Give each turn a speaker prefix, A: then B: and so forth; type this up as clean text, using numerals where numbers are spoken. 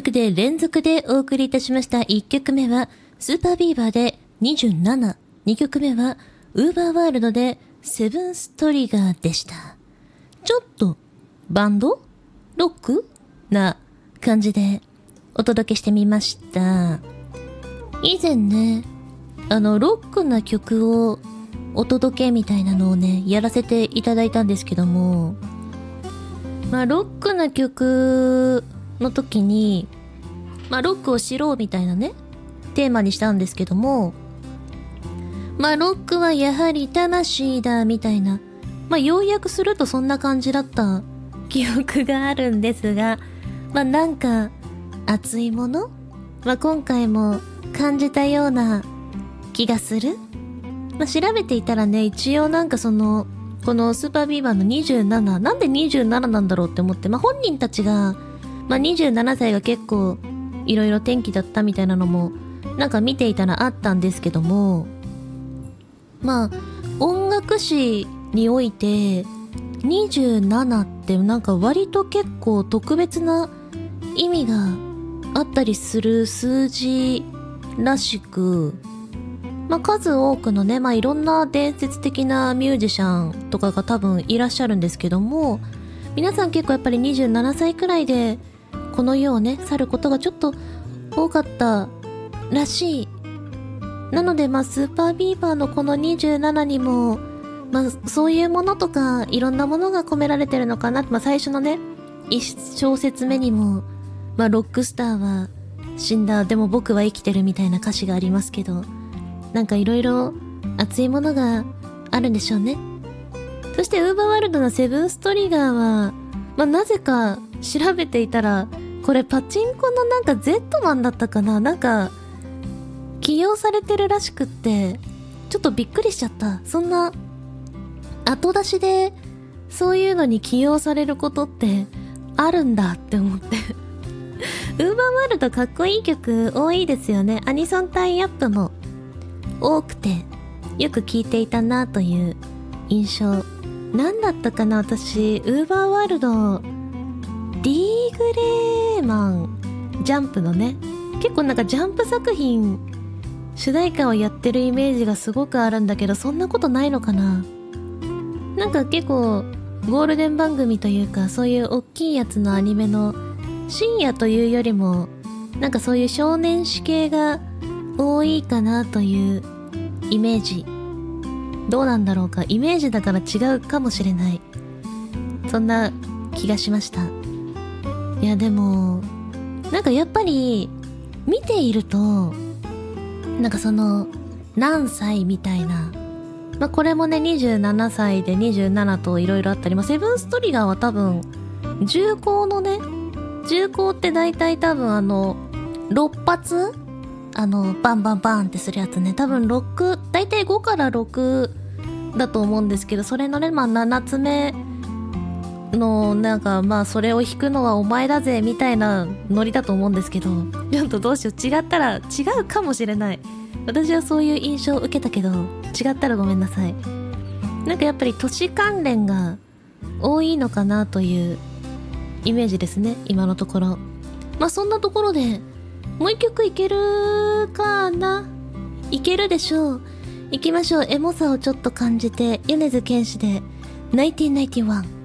A: わけで連続でお送りいたしました1曲目はスーパービーバーで27、2曲目はウーバーワールドでセブンストリガーでした。ちょっとバンドロックな感じでお届けしてみました。以前ね、ロックな曲をお届けみたいなのをね、やらせていただいたんですけども、ロックな曲の時に、ロックを知ろうみたいなね、テーマにしたんですけども、ロックはやはり魂だみたいな、要約するとそんな感じだった記憶があるんですが、なんか熱いもの、今回も感じたような気がする。調べていたらね、一応なんかこのスーパービーバーの27、なんで27なんだろうって思って、本人たちが、27歳が結構いろいろ転機だったみたいなのもなんか見ていたらあったんですけども、音楽史において27ってなんか割と結構特別な意味があったりする数字らしく、数多くのね、いろんな伝説的なミュージシャンとかが多分いらっしゃるんですけども、皆さん結構やっぱり27歳くらいでこの世をね去ることがちょっと多かったらしい。なのでスーパービーバーのこの27にもそういうものとかいろんなものが込められてるのかな。最初のね1小節目にもロックスターは死んだ、でも僕は生きてるみたいな歌詞がありますけど、なんかいろいろ熱いものがあるんでしょうね。そしてウーバーワールドのセブンストリガーは、なぜか調べていたら、これパチンコのなんか Z マンだったかな、なんか起用されてるらしくって、ちょっとびっくりしちゃった。そんな後出しでそういうのに起用されることってあるんだって思ってウーバーワールドかっこいい曲多いですよね。アニソンタイアップも多くてよく聴いていたなという印象。何だったかな、私ウーバーワールド D グレーマンジャンプのね、結構なんかジャンプ作品主題歌をやってるイメージがすごくあるんだけど、そんなことないのかな。なんか結構ゴールデン番組というか、そういう大きいやつのアニメの深夜というよりもなんかそういう少年誌系が多いかなというイメージ。どうなんだろうか、イメージだから違うかもしれない、そんな気がしました。いやでもなんかやっぱり見ているとなんか何歳みたいな、これもね27歳で27といろいろあったり、セブンストリガーは多分重工のね、重工って大体多分6発バンバンバンってするやつね、多分6、大体5から6だと思うんですけど、それのね7つ目のなんかそれを弾くのはお前だぜみたいなノリだと思うんですけど、ちょっとどうしよう、違ったら違うかもしれない。私はそういう印象を受けたけど、違ったらごめんなさい。なんかやっぱり都市関連が多いのかなというイメージですね、今のところ。そんなところでもう一曲いけるかな。いけるでしょう。行きましょう。エモさをちょっと感じて、米津玄師で1991。